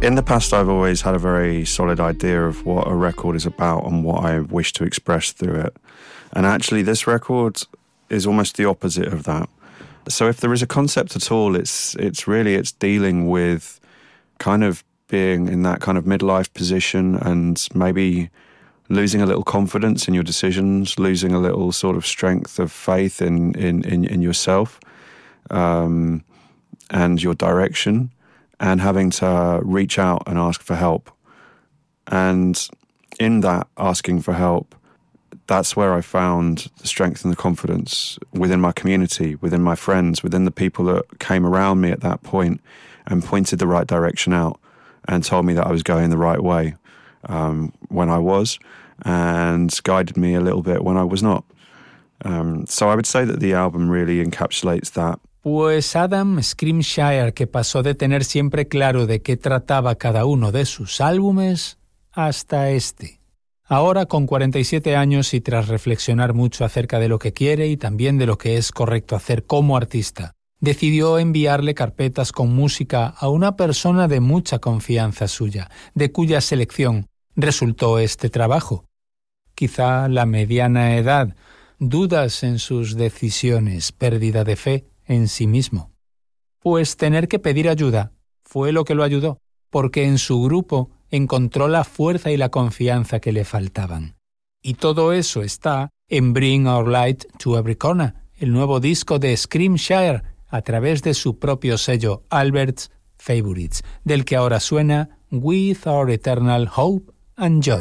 In the past, I've always had a very solid idea of what a record is about and what I wish to express through it. And actually, this record is almost the opposite of that. So if there is a concept at all, it's dealing with kind of being in that kind of midlife position and maybe losing a little confidence in your decisions, losing a little sort of strength of faith in yourself and your direction, and having to reach out and ask for help. And in that asking for help, that's where I found the strength and the confidence within my community, within my friends, within the people that came around me at that point and pointed the right direction out and told me that I was going the right way when I was, and guided me a little bit when I was not. So I would say that the album really encapsulates that. Pues Adam Scrimshire, que pasó de tener siempre claro de qué trataba cada uno de sus álbumes hasta este. Ahora, con 47 años y tras reflexionar mucho acerca de lo que quiere y también de lo que es correcto hacer como artista, decidió enviarle carpetas con música a una persona de mucha confianza suya, de cuya selección resultó este trabajo. Quizá la mediana edad, dudas en sus decisiones, pérdida de fe en sí mismo. Pues tener que pedir ayuda fue lo que lo ayudó, porque en su grupo encontró la fuerza y la confianza que le faltaban. Y todo eso está en Bring Our Light to Every Corner, el nuevo disco de Scrimshire, a través de su propio sello Albert's Favorites, del que ahora suena With Our Eternal Hope and Joy.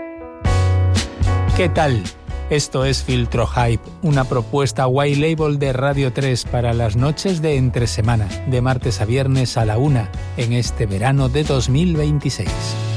¿Qué tal? Esto es Filtro Hype, una propuesta white label de Radio 3 para las noches de entre semana, de martes a viernes a la 1, en este verano de 2026.